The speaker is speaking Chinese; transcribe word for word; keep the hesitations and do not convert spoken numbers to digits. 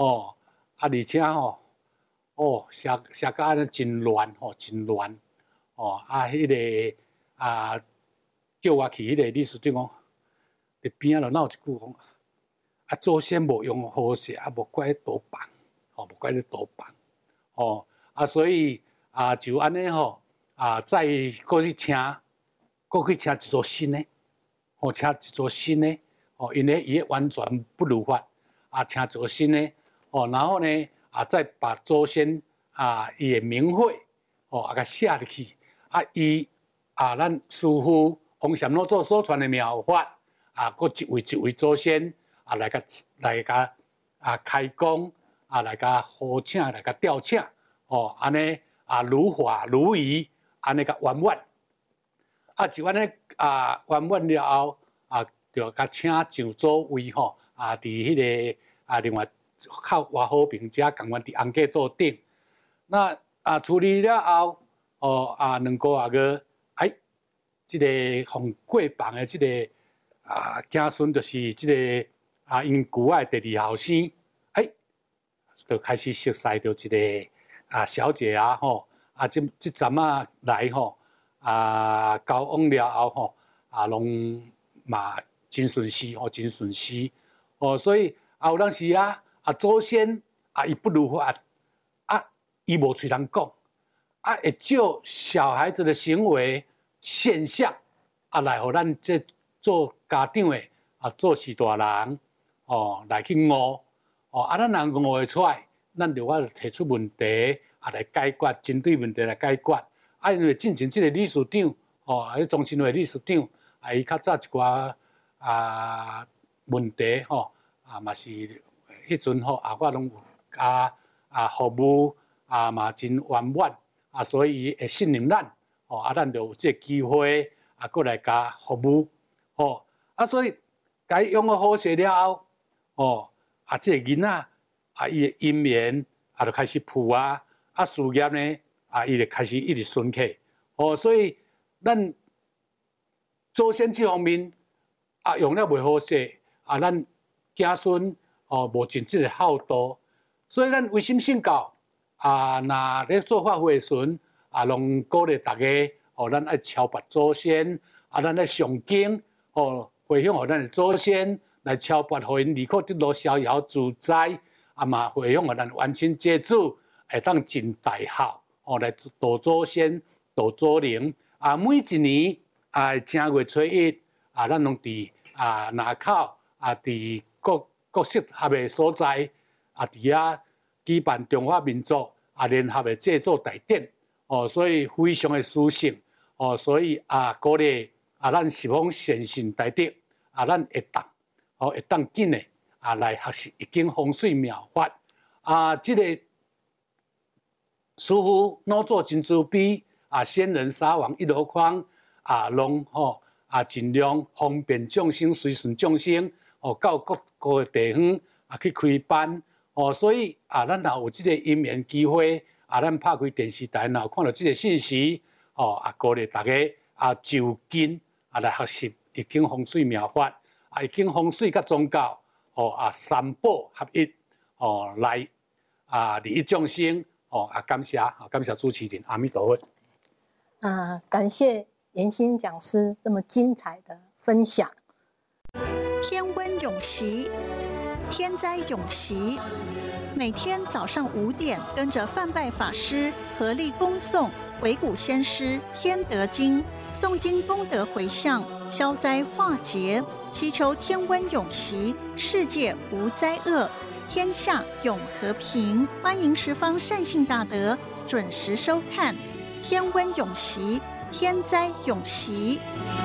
哦，啊，而且吼，哦，写写甲安尼真乱吼，真乱，哦，啊，迄、那个啊，叫我去迄个理事长讲，伫边仔就闹一句讲，啊，祖先无用好势，啊，无怪倒放，哦，无怪你倒放，哦，啊，所以啊，就安尼吼，啊，再过去请，过去请一座新的，哦，请一座新的，哦，因为伊完全不如法，啊，请一座新的。哦，然后呢，啊，再把祖先啊伊的名讳，哦，啊，甲写入去，啊，伊啊，咱师父王禅老祖所传的妙法，啊，搁一位一位祖先啊来甲来甲啊开光，啊来甲呼请，来甲吊请，哦，安尼啊如法如仪，安尼甲圆满，啊，就安尼啊圆满了后，啊，就甲请上座位吼，啊，伫迄、那个啊另外。靠外好评价，共阮伫红架桌顶。那啊处理了后，哦啊两个啊个，哎，即、这个互过房的即、这个啊子孙，就是即、这个啊因舅仔第二后生，哎，就开始熟悉到一个啊小姐啊吼，啊即即阵啊来吼，啊交往了后吼，啊拢嘛真顺遂哦，真顺遂哦，所以啊有当时啊。啊，祖先啊，伊不如法啊，伊无嘴通讲啊，会就小孩子的行为现象啊，来互咱这做家长的啊，做士大人哦，来去悟哦，啊，咱人悟会出来，咱就我提出问题啊，来解决，针对问题来解决啊，因为进前这个理事长哦，迄中心会理事长啊，伊较早一寡啊问题吼、哦、啊，嘛是。迄阵吼啊，我拢有啊啊服务啊嘛真圆满啊，所以伊会信任咱哦啊，咱就有这个机会啊，过来甲服务哦啊，所以甲伊养个好势了后哦啊，这个囡仔啊，伊的姻缘啊就开始铺啊啊，事业呢啊，伊就开始一直顺起哦，所以咱祖先这方面啊用了袂好势啊，咱子孙。哦，无尽这个孝道，所以咱为心信教啊，那咧做法会时啊，拢鼓励大家哦，咱爱朝拜祖先啊，咱爱上经哦，回向互咱的祖先来朝拜，互因离苦得乐、逍遥自在啊嘛，回向互咱冤亲债主会当尽大孝哦，来度祖先、度祖灵啊，每一年啊正月初一啊，咱拢伫啊南口啊，伫各。各适合的所在啊，伫遐举办中华民族啊联合的制作大典哦，所以非常的殊胜哦，所以啊鼓励啊咱十方善信大德啊，咱会当哦会当紧的啊来学习易经风水妙法啊，这个师傅老祖真慈悲啊，仙人沙王一箩筐啊，拢吼啊尽量方便众生，随顺众生。哦，到各个地方啊去开班哦，所以啊，咱若有这个因缘机会啊，咱拍开电视台，若有看到这个信息哦，啊，鼓励大家啊就近啊来学习易经风水妙法，啊，易经风水甲宗教哦啊三宝合一哦来啊利益众生哦啊，感谢啊，感谢主持人，阿弥陀佛。 啊，感谢妍心讲师这么精彩的分享。 天温永习，天灾永习。每天早上五点，跟着范拜法师合力恭诵《鬼谷先师天德经》，诵经功德回向，消灾化劫，祈求天温永习，世界无灾厄，天下永和平。欢迎十方善信大德准时收看《天温永习，天灾永习》。